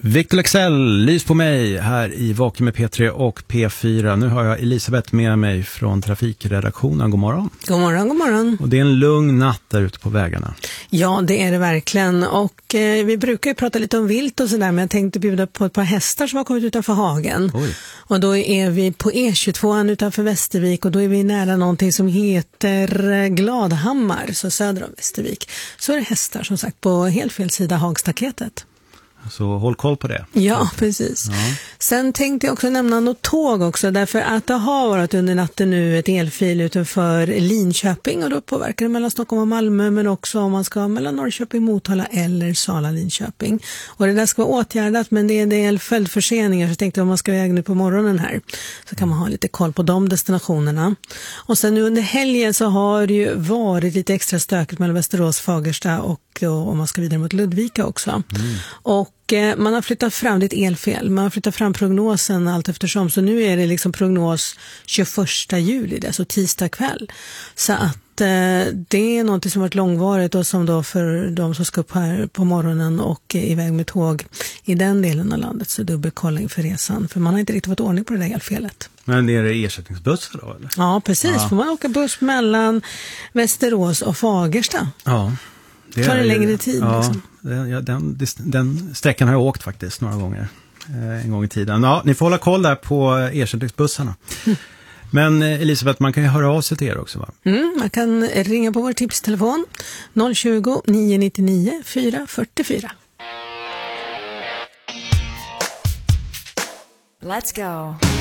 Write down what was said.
Victor Lexell, lys på mig här i Vaken med P3 och P4. Nu har jag Elisabeth med mig från trafikredaktionen. God morgon. God morgon, god morgon. Och det är en lugn natt där ute på vägarna. Ja, det är det verkligen. Och vi brukar ju prata lite om vilt och sådär, men jag tänkte bjuda på ett par hästar som har kommit utanför hagen. Oj. Och då är vi på E22 utanför Västervik och då är vi nära någonting som heter Gladhammar, så söder om Västervik. Så är det hästar som sagt på helt fel sida hagstaketet. Så håll koll på det. Ja, precis. Ja. Sen tänkte jag också nämna något tåg också, därför att det har varit under natten nu ett elfil utanför Linköping och då påverkar det mellan Stockholm och Malmö, men också om man ska mellan Norrköping, Motala eller Sala-Linköping. Och det där ska vara åtgärdat, men det är en del följdförseningar, så jag tänkte om man ska iväg nu på morgonen här så kan man ha lite koll på de destinationerna. Och sen nu under helgen så har det ju varit lite extra stökigt mellan Västerås, Fagersta och om man ska vidare mot Ludvika också. Och man har flyttat fram ett elfel. Man har flyttat fram prognosen allt eftersom. Så nu är det liksom prognos 21 juli, alltså tisdag kväll. Så att det är något som varit långvarigt och som då för de som ska upp här på morgonen och iväg med tåg i den delen av landet så dubbelkolling för resan. För man har inte riktigt fått ordning på det där elfelet. Men det är det ersättningsbussar då, eller? Ja, precis. Ja. Får man åka buss mellan Västerås och Fagersta? Ja. Det tar en längre tid. Ja, liksom. den sträckan har jag åkt faktiskt några gånger en gång i tiden. Ja, ni får hålla koll där på ersättningsbussarna. Men Elisabeth, man kan ju höra av sig till er också, va? Man kan ringa på vår tipstelefon 020 999 444. Let's go.